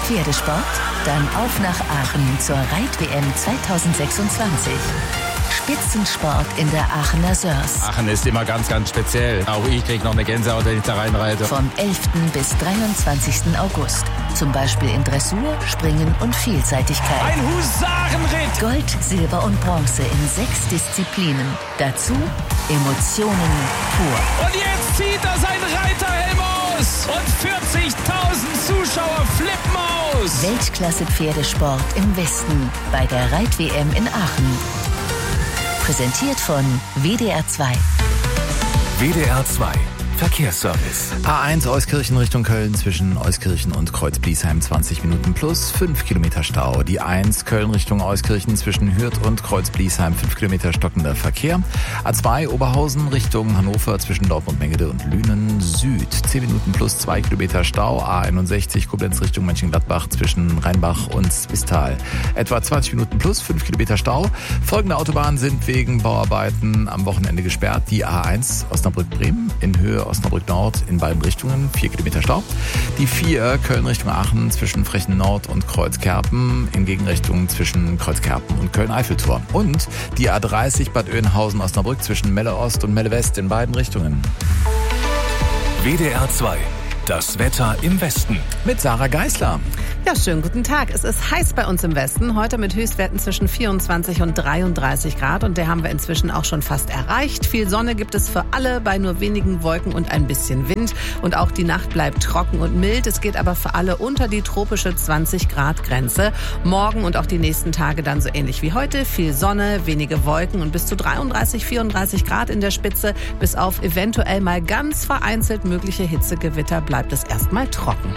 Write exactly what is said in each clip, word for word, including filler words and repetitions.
Pferdesport? Dann auf nach Aachen zur Reit-W M zwanzig sechsundzwanzig. Spitzensport in der Aachener Sörs. Aachen ist immer ganz, ganz speziell. Auch ich kriege noch eine Gänsehaut, wenn ich da reinreite. Vom elften bis dreiundzwanzigsten August. Zum Beispiel in Dressur, Springen und Vielseitigkeit. Ein Husarenritt! Gold, Silber und Bronze in sechs Disziplinen. Dazu Emotionen pur. Und jetzt zieht er sein Reiterhelm aus und vierzigtausend Zuschauer flippen aus. Weltklasse-Pferdesport im Westen bei der Reit-W M in Aachen. Präsentiert von W D R zwei. W D R zwei Verkehrsservice. A eins Euskirchen Richtung Köln zwischen Euskirchen und Kreuz-Bliesheim zwanzig Minuten plus fünf Kilometer Stau. Die eins Köln Richtung Euskirchen zwischen Hürth und Kreuz-Bliesheim fünf Kilometer stockender Verkehr. A zwei Oberhausen Richtung Hannover zwischen Dortmund, Mengede und Lünen Süd zehn Minuten plus zwei Kilometer Stau. A einundsechzig Koblenz Richtung Mönchengladbach zwischen Rheinbach und Zwistal etwa zwanzig Minuten plus fünf Kilometer Stau. Folgende Autobahnen sind wegen Bauarbeiten am Wochenende gesperrt. Die A eins Osnabrück-Bremen in Höhe Osnabrück Nord in beiden Richtungen, vier Kilometer Stau. Die vier Köln Richtung Aachen zwischen Frechen Nord und Kreuzkerpen in Gegenrichtung zwischen Kreuzkerpen und Köln-Eiffeltor. Und die A dreißig Bad Oeynhausen Osnabrück zwischen Melle Ost und Melle West in beiden Richtungen. W D R zwei. Das Wetter im Westen. Mit Sarah Geisler. Ja, schönen guten Tag. Es ist heiß bei uns im Westen. Heute mit Höchstwerten zwischen vierundzwanzig und dreiunddreißig Grad. Und der haben wir inzwischen auch schon fast erreicht. Viel Sonne gibt es für alle bei nur wenigen Wolken und ein bisschen Wind. Und auch die Nacht bleibt trocken und mild. Es geht aber für alle unter die tropische zwanzig Grad Grenze. Morgen und auch die nächsten Tage dann so ähnlich wie heute. Viel Sonne, wenige Wolken und bis zu dreiunddreißig, vierunddreißig Grad in der Spitze. Bis auf eventuell mal ganz vereinzelt mögliche Hitzegewitter bleibt es erstmal trocken.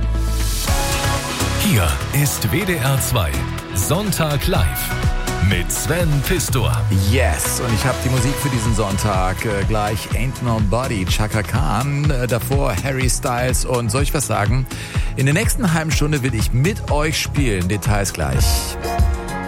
Hier ist W D R zwei Sonntag live mit Sven Pistor. Yes, und ich habe die Musik für diesen Sonntag. Äh, gleich Ain't Nobody, Chaka Khan, äh, davor Harry Styles. Und soll ich was sagen? In der nächsten halben Stunde will ich mit euch spielen. Details gleich.